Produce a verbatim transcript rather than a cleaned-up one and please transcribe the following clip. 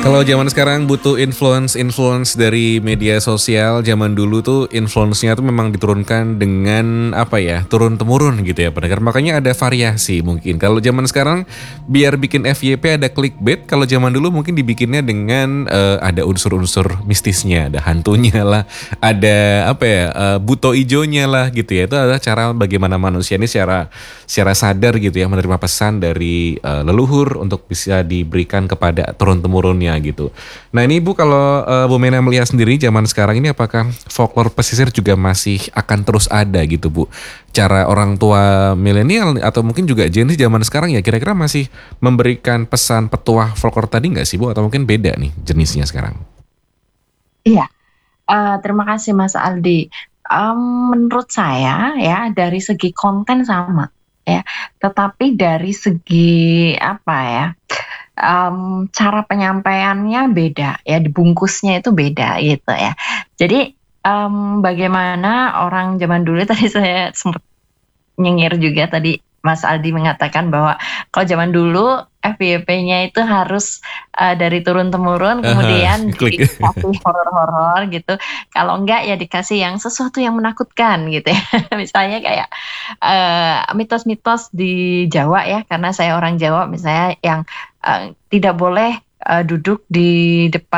Kalau zaman sekarang butuh influence-influence dari media sosial, zaman dulu tuh influence-nya tuh memang diturunkan dengan apa ya, turun-temurun gitu ya pendengar. Makanya ada variasi mungkin. Kalau zaman sekarang biar bikin F Y P ada clickbait, kalau zaman dulu mungkin dibikinnya dengan eh, ada unsur-unsur mistisnya, ada hantunya lah, ada apa ya, eh, buto ijonya lah gitu ya. Itu adalah cara bagaimana manusia ini secara secara sadar gitu ya menerima pesan dari eh, leluhur untuk bisa diberikan kepada turun-temurunnya gitu. Nah ini Bu kalau eh, Bu Mena melihat sendiri zaman sekarang ini apakah folklore pesisir juga masih akan terus ada gitu Bu? Cara orang tua milenial atau mungkin juga Gen Z zaman sekarang ya kira-kira masih memberikan pesan petuah folklore tadi nggak sih Bu? Atau mungkin beda nih jenisnya sekarang? Iya, eee, terima kasih Mas Aldi. Mmm, menurut saya ya dari segi konten sama ya, tetapi dari segi apa ya, mmm, cara penyampaiannya beda ya, dibungkusnya itu beda gitu ya. Jadi, mmm, bagaimana orang zaman dulu tadi saya sempet nyengir juga tadi Mas Aldi mengatakan bahwa kalau zaman dulu F Y P-nya itu harus, eee, dari turun-temurun Aha, kemudian klik. dikasih horor-horor gitu, kalau enggak ya dikasih yang sesuatu yang menakutkan gitu ya. Misalnya kayak, eee, mitos-mitos di Jawa ya, karena saya orang Jawa misalnya yang, eee, tidak boleh, eee, duduk di depan